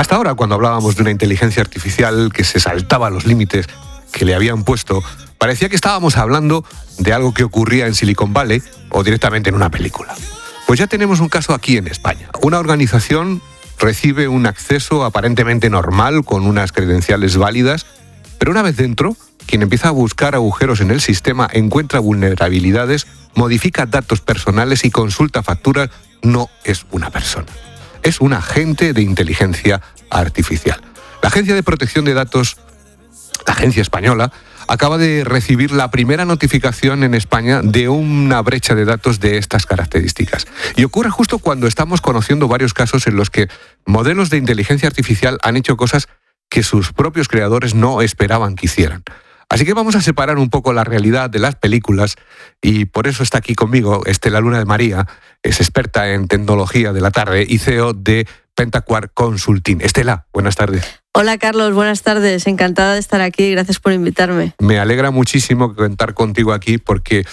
Hasta ahora, cuando hablábamos de una inteligencia artificial que se saltaba los límites que le habían puesto, parecía que estábamos hablando de algo que ocurría en Silicon Valley o directamente en una película. Pues ya tenemos un caso aquí en España. Una organización recibe un acceso aparentemente normal, con unas credenciales válidas, pero una vez dentro, quien empieza a buscar agujeros en el sistema encuentra vulnerabilidades, modifica datos personales y consulta facturas. No es una persona, es un agente de inteligencia artificial. La Agencia de Protección de Datos, la agencia española, acaba de recibir la primera notificación en España de una brecha de datos de estas características. Y ocurre justo cuando estamos conociendo varios casos en los que modelos de inteligencia artificial han hecho cosas que sus propios creadores no esperaban que hicieran. Así que vamos a separar un poco la realidad de las películas y por eso está aquí conmigo Estela Luna de María, es experta en tecnología de la tarde y CEO de Pentaquar Consulting. Estela, buenas tardes. Hola Carlos, buenas tardes. Encantada de estar aquí. Gracias por invitarme. Me alegra muchísimo contar contigo aquí porque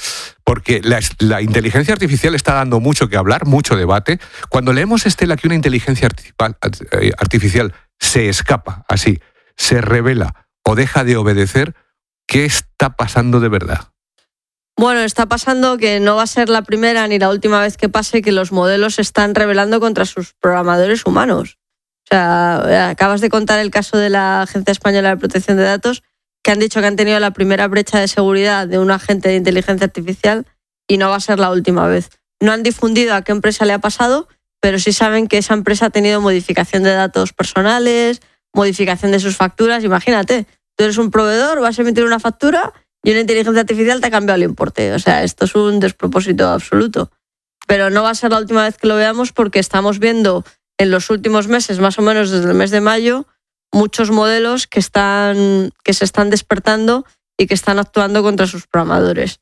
la inteligencia artificial está dando mucho que hablar, mucho debate. Cuando leemos, Estela, que una inteligencia artificial se escapa así, se revela o deja de obedecer, ¿qué está pasando de verdad? Bueno, está pasando que no va a ser la primera ni la última vez que pase que los modelos se están rebelando contra sus programadores humanos. O sea, acabas de contar el caso de la Agencia Española de Protección de Datos, que han dicho que han tenido la primera brecha de seguridad de un agente de inteligencia artificial y no va a ser la última vez. No han difundido a qué empresa le ha pasado, pero sí saben que esa empresa ha tenido modificación de datos personales, modificación de sus facturas. Imagínate, tú eres un proveedor, vas a emitir una factura y una inteligencia artificial te ha cambiado el importe. O sea, esto es un despropósito absoluto. Pero no va a ser la última vez que lo veamos porque estamos viendo en los últimos meses, más o menos desde el mes de mayo, muchos modelos que se están despertando y que están actuando contra sus programadores.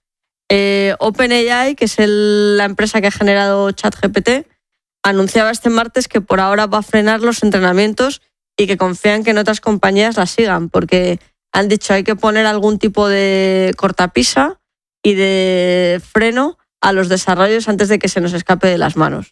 OpenAI, que es la empresa que ha generado ChatGPT, anunciaba este martes que por ahora va a frenar los entrenamientos y que confían que en otras compañías la sigan, porque han dicho hay que poner algún tipo de cortapisa y de freno a los desarrollos antes de que se nos escape de las manos.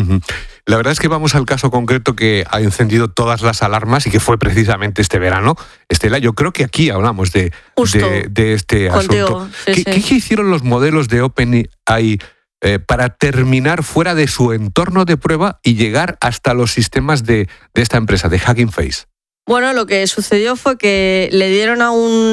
La verdad es que vamos al caso concreto que ha encendido todas las alarmas y que fue precisamente este verano. Estela, yo creo que aquí hablamos de este asunto. Sí, ¿Qué hicieron los modelos de OpenAI para terminar fuera de su entorno de prueba y llegar hasta los sistemas de esta empresa, de Hugging Face? Bueno, lo que sucedió fue que le dieron a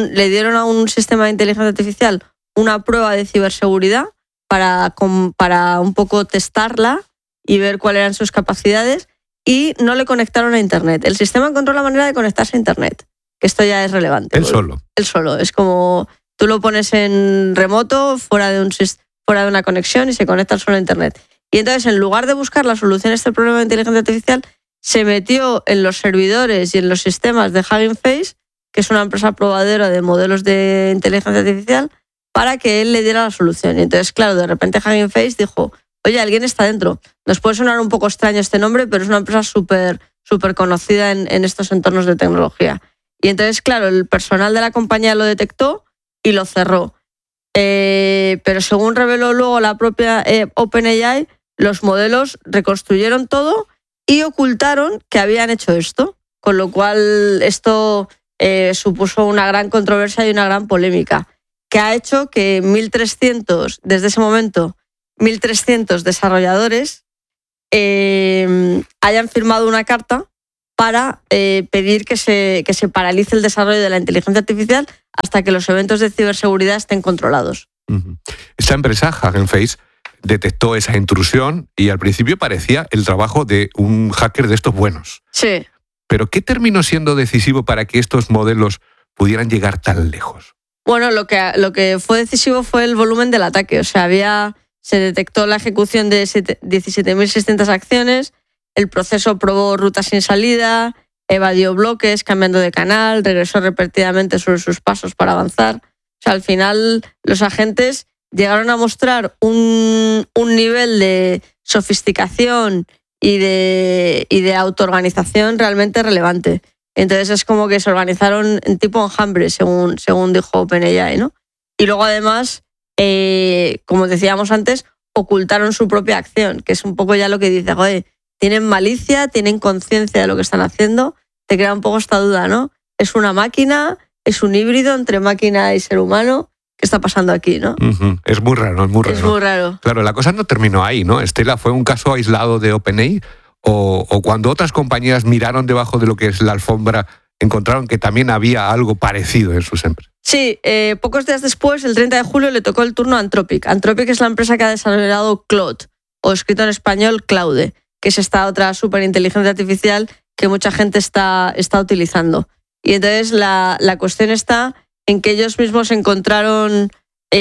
un sistema de inteligencia artificial una prueba de ciberseguridad para un poco testarla y ver cuáles eran sus capacidades, y no le conectaron a Internet. El sistema encontró la manera de conectarse a Internet, que esto ya es relevante. Él solo. Es como tú lo pones en remoto, fuera de una conexión, y se conecta solo a Internet. Y entonces, en lugar de buscar la solución a este problema de inteligencia artificial, se metió en los servidores y en los sistemas de Hugging Face, que es una empresa probadora de modelos de inteligencia artificial, para que él le diera la solución. Y entonces, claro, de repente Hugging Face dijo: oye, alguien está dentro. Nos puede sonar un poco extraño este nombre, pero es una empresa súper conocida en estos entornos de tecnología. Y entonces, claro, el personal de la compañía lo detectó y lo cerró. Pero según reveló luego la propia OpenAI, los modelos reconstruyeron todo y ocultaron que habían hecho esto. Con lo cual, esto supuso una gran controversia y una gran polémica, que ha hecho que 1.300, desde ese momento, 1.300 desarrolladores hayan firmado una carta para pedir que se paralice el desarrollo de la inteligencia artificial hasta que los eventos de ciberseguridad estén controlados. Esta empresa, Hugging Face, detectó esa intrusión y al principio parecía el trabajo de un hacker de estos buenos. Sí. ¿Pero qué terminó siendo decisivo para que estos modelos pudieran llegar tan lejos? Bueno, lo que fue decisivo fue el volumen del ataque. O sea, se detectó la ejecución de 17.600 acciones, el proceso probó rutas sin salida, evadió bloques, cambiando de canal, regresó repetidamente sobre sus pasos para avanzar. O sea, al final los agentes llegaron a mostrar un nivel de sofisticación y de autoorganización realmente relevante. Entonces es como que se organizaron en tipo enjambre, según dijo OpenAI, ¿no? Y luego además, como decíamos antes, ocultaron su propia acción, que es un poco ya lo que dice, joder, tienen malicia, tienen conciencia de lo que están haciendo. Te crea un poco esta duda, ¿no? ¿Es una máquina? ¿Es un híbrido entre máquina y ser humano? ¿Qué está pasando aquí, no? Es muy raro, es muy raro. Es muy raro. Claro, la cosa no terminó ahí, ¿no? Stella fue un caso aislado de OpenAI, o cuando otras compañías miraron debajo de lo que es la alfombra, encontraron que también había algo parecido en sus empresas. Sí, pocos días después, el 30 de julio, le tocó el turno a Anthropic. Anthropic es la empresa que ha desarrollado Claude, o escrito en español Claude, que es esta otra superinteligencia artificial que mucha gente está utilizando. Y entonces la cuestión está en que ellos mismos encontraron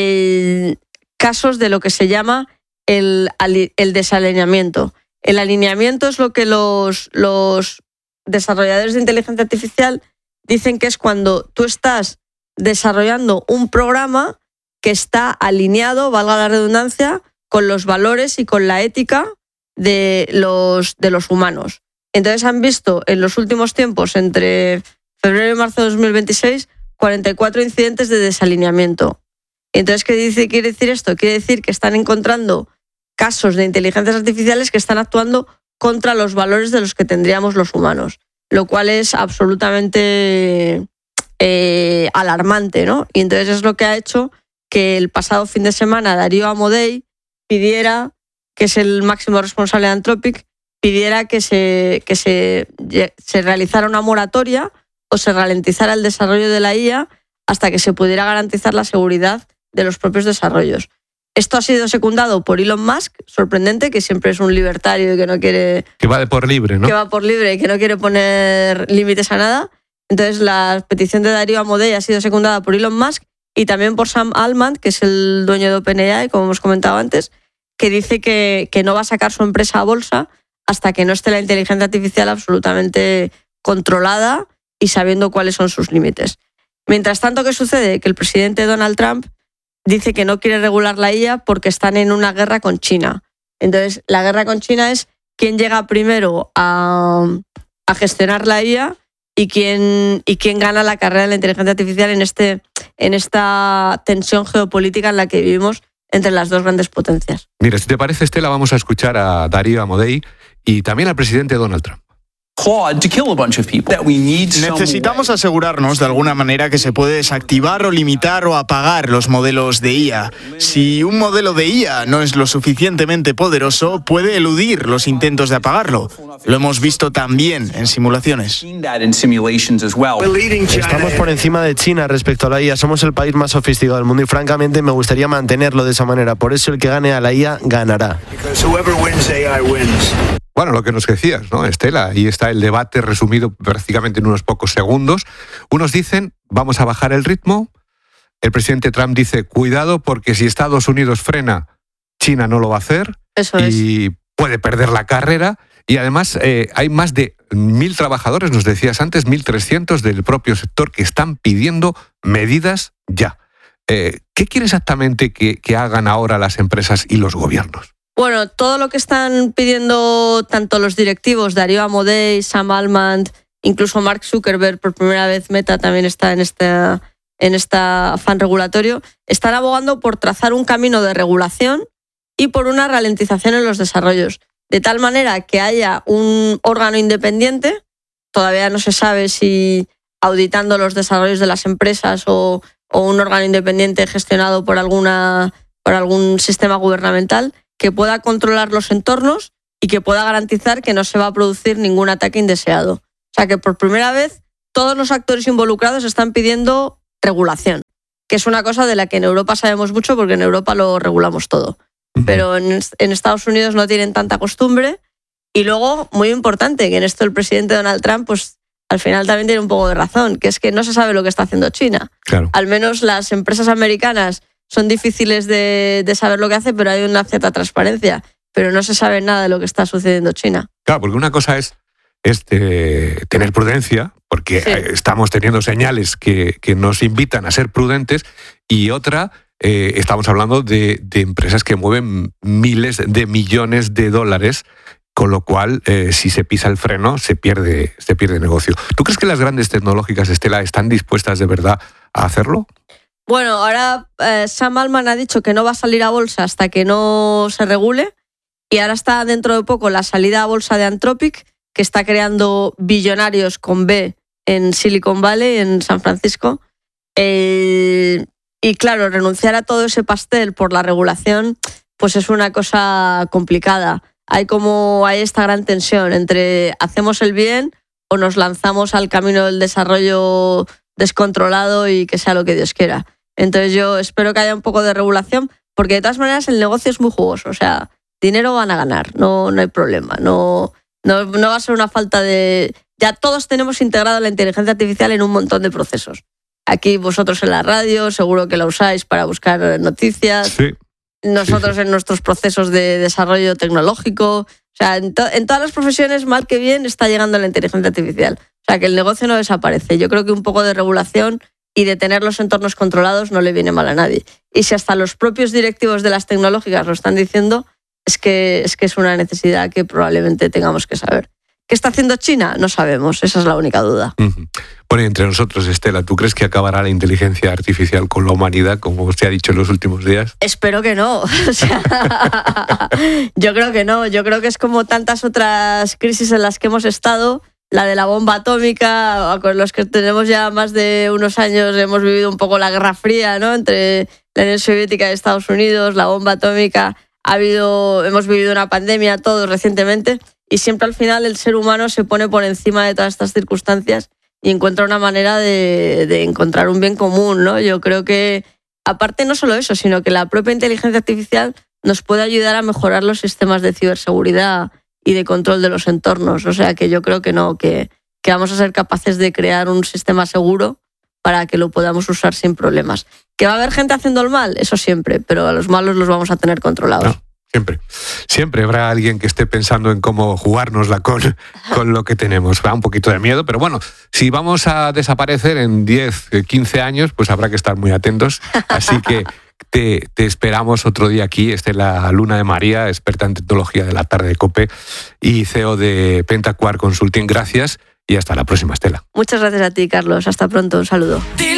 casos de lo que se llama el desalineamiento. El alineamiento es lo que los desarrolladores de inteligencia artificial dicen que es cuando tú estás desarrollando un programa que está alineado, valga la redundancia, con los valores y con la ética de los humanos. Entonces han visto en los últimos tiempos, entre febrero y marzo de 2026, 44 incidentes de desalineamiento. Entonces, ¿qué quiere decir esto? Quiere decir que están encontrando casos de inteligencias artificiales que están actuando contra los valores de los que tendríamos los humanos, lo cual es absolutamente alarmante, ¿no? Y entonces es lo que ha hecho que el pasado fin de semana Darío Amodei pidiera, que es el máximo responsable de Anthropic, pidiera que se realizara una moratoria o se ralentizara el desarrollo de la IA hasta que se pudiera garantizar la seguridad de los propios desarrollos. Esto ha sido secundado por Elon Musk, sorprendente, que siempre es un libertario y que no quiere... Que va de por libre, ¿no? Que va por libre y que no quiere poner límites a nada. Entonces la petición de Darío Amodei ha sido secundada por Elon Musk y también por Sam Altman, que es el dueño de OpenAI, como hemos comentado antes, que dice que no va a sacar su empresa a bolsa hasta que no esté la inteligencia artificial absolutamente controlada y sabiendo cuáles son sus límites. Mientras tanto, ¿qué sucede? Que el presidente Donald Trump dice que no quiere regular la IA porque están en una guerra con China. Entonces, la guerra con China es quién llega primero a gestionar la IA y quién gana la carrera de la inteligencia artificial en esta tensión geopolítica en la que vivimos entre las dos grandes potencias. Mira, si te parece, Estela, vamos a escuchar a Darío Amodei y también al presidente Donald Trump. Necesitamos asegurarnos de alguna manera que se puede desactivar o limitar o apagar los modelos de IA. Si un modelo de IA no es lo suficientemente poderoso, puede eludir los intentos de apagarlo. Lo hemos visto también en simulaciones. Estamos por encima de China respecto a la IA. Somos el país más sofisticado del mundo y francamente me gustaría mantenerlo de esa manera. Por eso el que gane a la IA ganará. Bueno, lo que nos decías, ¿no, Estela? Ahí está el debate resumido prácticamente en unos pocos segundos. Unos dicen, vamos a bajar el ritmo. El presidente Trump dice, cuidado, porque si Estados Unidos frena, China no lo va a hacer. Eso y puede perder la carrera. Y además hay más de 1.000 trabajadores, nos decías antes, 1.300 del propio sector que están pidiendo medidas ya. ¿Qué quiere exactamente que hagan ahora las empresas y los gobiernos? Bueno, todo lo que están pidiendo tanto los directivos, Darío Amodei, Sam Altman, incluso Mark Zuckerberg, por primera vez Meta también está en este afán regulatorio, están abogando por trazar un camino de regulación y por una ralentización en los desarrollos, de tal manera que haya un órgano independiente, todavía no se sabe si auditando los desarrollos de las empresas o un órgano independiente gestionado por algún sistema gubernamental, que pueda controlar los entornos y que pueda garantizar que no se va a producir ningún ataque indeseado. O sea que por primera vez todos los actores involucrados están pidiendo regulación, que es una cosa de la que en Europa sabemos mucho porque en Europa lo regulamos todo. Pero en Estados Unidos no tienen tanta costumbre. Y luego, muy importante, que en esto el presidente Donald Trump pues al final también tiene un poco de razón, que es que no se sabe lo que está haciendo China. Claro. Al menos las empresas americanas son difíciles de saber lo que hace, pero hay una cierta transparencia. Pero no se sabe nada de lo que está sucediendo en China. Claro, porque una cosa es tener prudencia, porque sí, estamos teniendo señales que nos invitan a ser prudentes, y otra, estamos hablando de empresas que mueven miles de millones de dólares, con lo cual, si se pisa el freno, se pierde negocio. ¿Tú crees que las grandes tecnológicas, Estela, están dispuestas de verdad a hacerlo? Bueno, ahora Sam Altman ha dicho que no va a salir a bolsa hasta que no se regule Y ahora está dentro de poco la salida a bolsa de Anthropic, que está creando billonarios con B en Silicon Valley, en San Francisco. Y claro, renunciar a todo ese pastel por la regulación, pues es una cosa complicada. Hay esta gran tensión entre hacemos el bien o nos lanzamos al camino del desarrollo descontrolado y que sea lo que Dios quiera. Entonces yo espero que haya un poco de regulación, porque de todas maneras el negocio es muy jugoso. O sea, dinero van a ganar, no hay problema. No va a ser una falta de... Ya todos tenemos integrado la inteligencia artificial en un montón de procesos. Aquí vosotros en la radio seguro que la usáis para buscar noticias. Sí. Nosotros en nuestros procesos de desarrollo tecnológico. O sea, en todas las profesiones, mal que bien, está llegando la inteligencia artificial. O sea, que el negocio no desaparece. Yo creo que un poco de regulación y de tener los entornos controlados no le viene mal a nadie. Y si hasta los propios directivos de las tecnológicas lo están diciendo, es que es una necesidad que probablemente tengamos que saber. ¿Qué está haciendo China? No sabemos, esa es la única duda. Bueno, y entre nosotros, Estela, ¿tú crees que acabará la inteligencia artificial con la humanidad, como se ha dicho en los últimos días? Espero que no. O sea, yo creo que no. Yo creo que es como tantas otras crisis en las que hemos estado. La de la bomba atómica, con los que tenemos ya más de unos años, hemos vivido un poco la Guerra Fría, ¿no? Entre la Unión Soviética y Estados Unidos, la bomba atómica. Hemos vivido una pandemia todos recientemente, y siempre al final el ser humano se pone por encima de todas estas circunstancias y encuentra una manera de encontrar un bien común, ¿no? Yo creo que, aparte no solo eso, sino que la propia inteligencia artificial nos puede ayudar a mejorar los sistemas de ciberseguridad y de control de los entornos. O sea que yo creo que no, que vamos a ser capaces de crear un sistema seguro para que lo podamos usar sin problemas. ¿Que va a haber gente haciendo el mal? Eso siempre, pero a los malos los vamos a tener controlados. No. Siempre habrá alguien que esté pensando en cómo jugárnosla con lo que tenemos. Da un poquito de miedo, pero bueno, si vamos a desaparecer en 10, 15 años, pues habrá que estar muy atentos. Así que te esperamos otro día aquí. Estela Luna de María, experta en tecnología de la tarde de COPE y CEO de Pentacuar Consulting. Gracias y hasta la próxima, Estela. Muchas gracias a ti, Carlos. Hasta pronto. Un saludo.